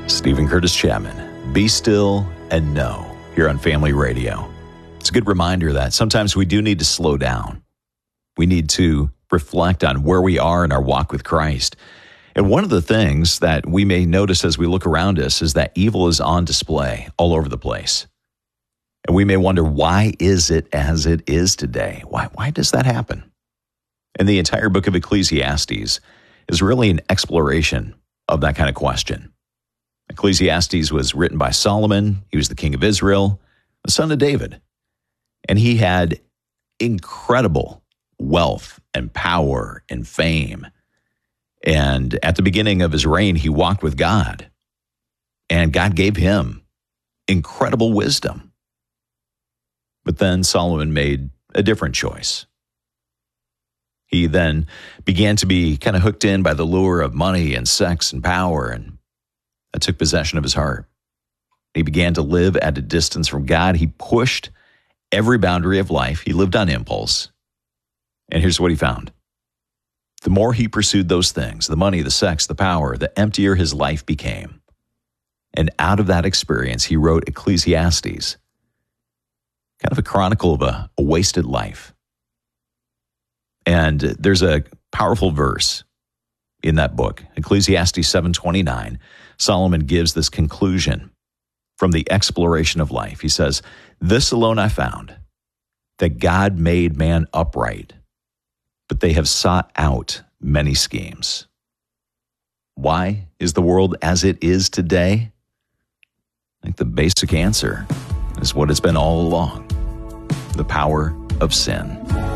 Stephen Curtis Chapman, Be Still and Know, here on Family Radio. It's a good reminder that sometimes we do need to slow down. We need to reflect on where we are in our walk with Christ. And one of the things that we may notice as we look around us is that evil is on display all over the place. And we may wonder, why is it as it is today? Why does that happen? And the entire book of Ecclesiastes is really an exploration of that kind of question. Ecclesiastes was written by Solomon. He was the king of Israel, the son of David. And he had incredible wealth and power and fame. And at the beginning of his reign, he walked with God. And God gave him incredible wisdom. But then Solomon made a different choice. He then began to be kind of hooked in by the lure of money and sex and power, and that took possession of his heart. He began to live at a distance from God. He pushed every boundary of life. He lived on impulse. And here's what he found. The more he pursued those things, the money, the sex, the power, the emptier his life became. And out of that experience, he wrote Ecclesiastes, kind of a chronicle of a wasted life. And there's a powerful verse in that book, Ecclesiastes 7:29. Solomon gives this conclusion from the exploration of life. He says, "This alone I found, that God made man upright, but they have sought out many schemes." Why is the world as it is today? I think the basic answer is what it's been all along: the power of sin.